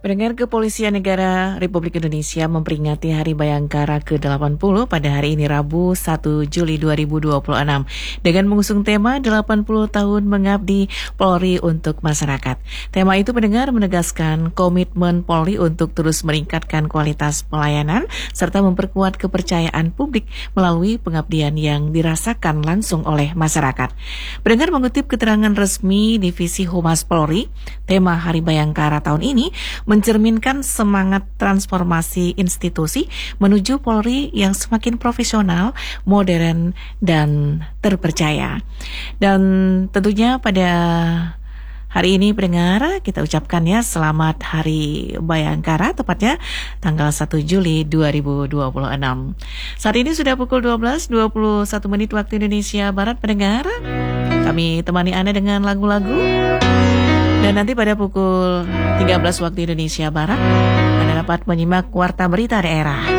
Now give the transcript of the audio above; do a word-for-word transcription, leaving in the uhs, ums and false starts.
Pendengar, Kepolisian Negara Republik Indonesia memperingati Hari Bayangkara ke delapan puluh pada hari ini Rabu satu Juli dua ribu dua puluh enam dengan mengusung tema delapan puluh tahun mengabdi Polri untuk masyarakat. Tema itu, pendengar, menegaskan komitmen Polri untuk terus meningkatkan kualitas pelayanan serta memperkuat kepercayaan publik melalui pengabdian yang dirasakan langsung oleh masyarakat. Pendengar, mengutip keterangan resmi Divisi Humas Polri, tema Hari Bayangkara tahun ini mencerminkan semangat transformasi institusi menuju Polri yang semakin profesional, modern, dan terpercaya. Dan tentunya pada hari ini, pendengar, kita ucapkan ya selamat Hari Bayangkara, tepatnya tanggal satu Juli dua ribu dua puluh enam. Saat ini sudah pukul dua belas dua puluh satu menit waktu Indonesia Barat, pendengar. Kami temani Anda dengan lagu-lagu. Dan nanti pada pukul tiga belas waktu Indonesia Barat, Anda dapat menyimak Warta Berita Daerah.